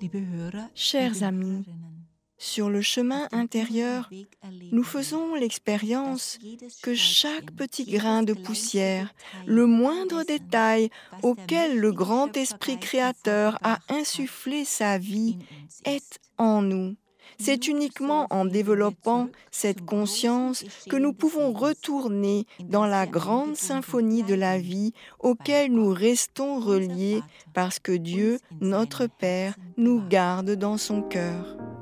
Chers amis, sur le chemin intérieur, nous faisons l'expérience que chaque petit grain de poussière, le moindre détail auquel le grand esprit créateur a insufflé sa vie est en nous. C'est uniquement en développant cette conscience que nous pouvons retourner dans la grande symphonie de la vie auquel nous restons reliés parce que Dieu, notre Père, nous garde dans son cœur.